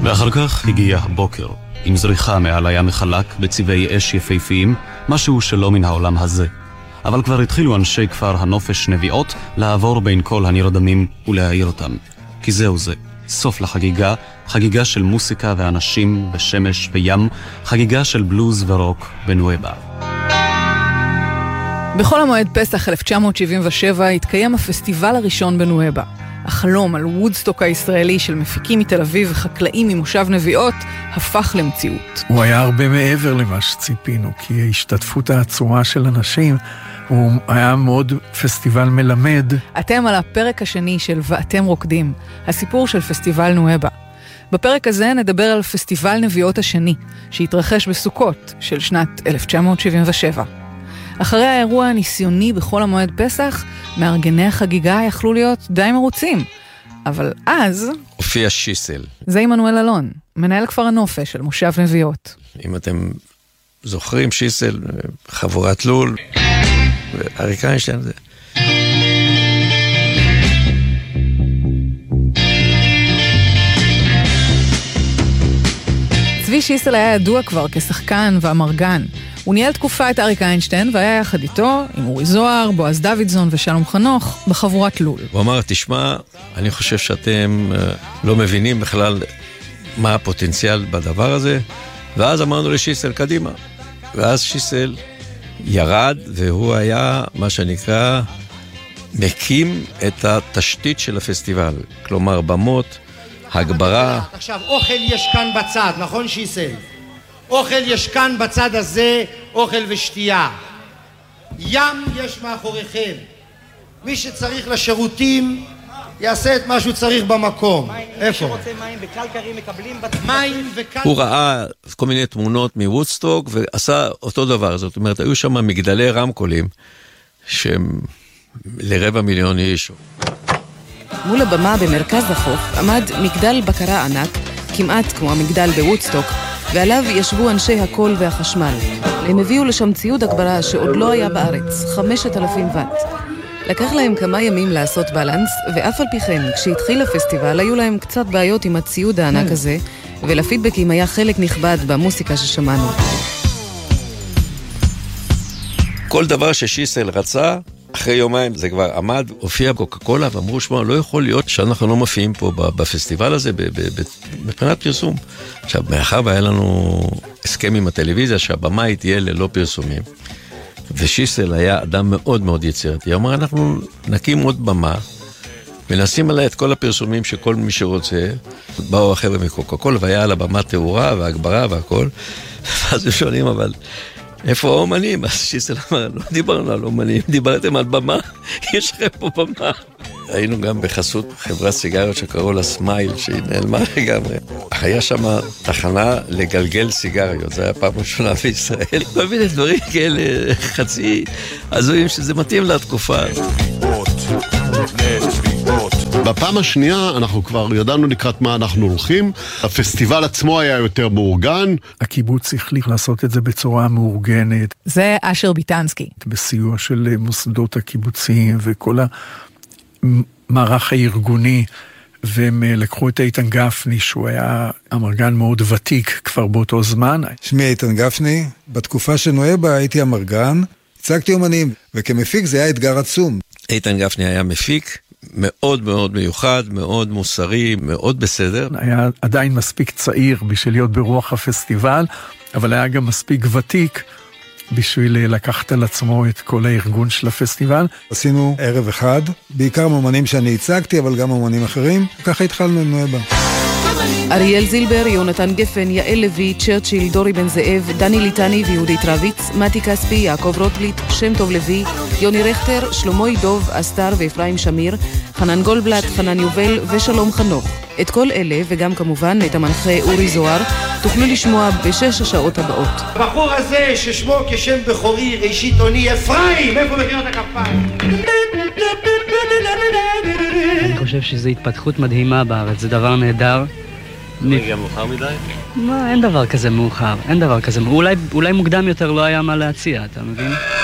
ואחר כך הגיע הבוקר, עם זריחה מעל הים החלק בצבעי אש יפהפיים, משהו שלא מן העולם הזה. אבל כבר התחילו אנשי כפר הנופש נביעות לעבור בין כל הנרדמים ולהעיר אותם. כי זהו זה, סוף לחגיגה, חגיגה של מוסיקה ואנשים בשמש וים, חגיגה של בלוז ורוק בנואבה. בכל המועד פסח 1977 התקיים הפסטיבל הראשון בנואבה. החלום על וודסטוק הישראלי של מפיקים מתל אביב וחקלאים ממושב נביעות הפך למציאות. הוא היה הרבה מעבר למה שציפינו, כי ההשתתפות העצומה של אנשים, הוא היה מאוד פסטיבל מלמד. אתם על הפרק השני של ואתם רוקדים, הסיפור של פסטיבל נואבה. בפרק הזה נדבר על פסטיבל נביעות השני, שהתרחש בסוכות של שנת 1977. אחרי האירוע הניסיוני בכל המועד פסח, מארגני החגיגה יכלו להיות די מרוצים. אבל אז... הופיע שיסל. זה עמנואל אלון, מנהל כפר הנופש של מושב נביעות. אם אתם זוכרים, שיסל, חבורת לול, ואריק איינשטיין זה. צבי שיסל היה ידוע כבר כשחקן ואמרגן. הוא ניהל תקופה את אריק איינשטיין, והיה יחד איתו עם אורי זוהר, בועז דוידזון ושלום חנוך בחבורת לול. הוא אמר, תשמע, אני חושב שאתם לא מבינים בכלל מה הפוטנציאל בדבר הזה, ואז אמרנו לשיסל, קדימה. ואז שיסל ירד, והוא היה, מה שנקרא, מקים את התשתית של הפסטיבל. כלומר, במות, הגברה. עכשיו, אוכל יש כאן בצד, נכון שיסל? אוכל יש כאן בצד הזה, אוכל ושתייה. ים יש מאחוריכם. מי שצריך לשירותים, יעשה את מה שהוא צריך במקום. איפה? מי שרוצה מים וקלקרים מקבלים מים וקלקרים. הוא ראה כל מיני תמונות מוודסטוק ועשה אותו דבר. זאת אומרת, היו שם מגדלי רמקולים שהם ל250,000 איש. מול הבמה במרכז החוף עמד מגדל בקרה ענק, כמעט כמו המגדל בוודסטוק, ועליו ישבו אנשי הקול והחשמל. הם הביאו לשם ציוד הגברה שעוד לא היה בארץ, 5,000 וט. לקח להם כמה ימים לעשות בלנס, ואף על פי כן, כשהתחיל הפסטיבל, היו להם קצת בעיות עם הציוד הענק הזה, ולפידבקים היה חלק נכבד במוסיקה ששמענו. כל דבר ששיסל רצה, אחרי יומיים זה כבר עמד, הופיע קוקה קולה, ואמרו, שמע, לא יכול להיות שאנחנו לא מופיעים פה בפסטיבל הזה, מבחינת פרסום. עכשיו, מאחר והיה לנו הסכם עם הטלוויזיה, שהבמה תהיה ללא פרסומים, ושיסל היה אדם מאוד מאוד יצירתי. הוא אמר, אנחנו נקים עוד במה, ונשים עליה את כל הפרסומים שכל מי שרוצה, באו החבר'ה מקוקה קולה, והיה על הבמה תאורה והגברה והכל, ואז שואלים, אבל... איפה האומנים? אז שיסל אמר, לא דיברנו על אומנים, דיברתם על במה, יש לכם פה במה. היינו גם בחסות חברת סיגריות שקראו לה סמייל, שהיא נעלמה לגמרי. היה שם תחנה לגלגל סיגריות, זה היה פעם ראשונה בישראל. כל מיני דברים כאלה חצי הזויים שזה מתאים לתקופה. בפעם השנייה אנחנו כבר ידענו לקראת מה אנחנו הולכים. הפסטיבל עצמו היה יותר מאורגן. הקיבוץ החליט לעשות את זה בצורה מאורגנת. זה אשר ביטנסקי. בסיוע של מוסדות הקיבוציים וכל המערך הארגוני, והם לקחו את איתן גפני, שהוא היה אמרגן מאוד ותיק כבר באותו זמן. שמי איתן גפני, בתקופה שנואבה הייתי אמרגן, הצגתי אומנים, וכמפיק זה היה אתגר עצום. איתן גפני היה מפיק, מאוד מאוד מיוחד, מאוד מוסרי, מאוד בסדר. היה עדיין מספיק צעיר בשביל להיות ברוח הפסטיבל, אבל היה גם מספיק ותיק בשביל לקחת על עצמו את כל הארגון של הפסטיבל. עשינו ערב אחד, בעיקר מאמנים שאני הצגתי, אבל גם מאמנים אחרים. ככה התחלנו עם נואבה. אריאל זילבר, יונתן גפן, יעל לוי, צ'רצ'יל, דורי בן זאב, דני ליטני ויהודית רביץ, מתי כספי, יעקב רוטבליט, שם טוב לוי, יוני רכטר, שלומוי דוב, אסתר ואפרים שמיר, חנן גולדבלט, חנן יובל ושלום חנוך. את כל אלה, וגם כמובן את המנחה אורי זוהר, תוכלו לשמוע ב6 השעות הבאות. הבחור הזה ששמו כשם בכורי, ראשית עוני, אפרים, איפה מחיאות הכפיים? אני חושב שזו התפתחות מדהימה בארץ, זה דבר נהדר. הגיע מאוחר מדי? מה, אין דבר כזה מאוחר, אין דבר כזה. אולי מוקדם יותר לא היה מה להציע, אתה מבין?